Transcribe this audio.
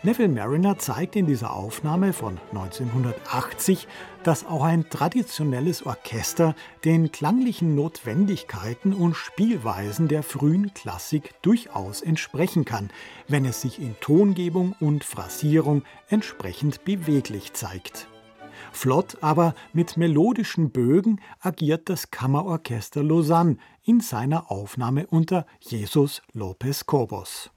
Neville Marriner zeigt in dieser Aufnahme von 1980, dass auch ein traditionelles Orchester den klanglichen Notwendigkeiten und Spielweisen der frühen Klassik durchaus entsprechen kann, wenn es sich in Tongebung und Phrasierung entsprechend beweglich zeigt. Flott, aber mit melodischen Bögen agiert das Kammerorchester Lausanne in seiner Aufnahme unter Jesus López Cobos.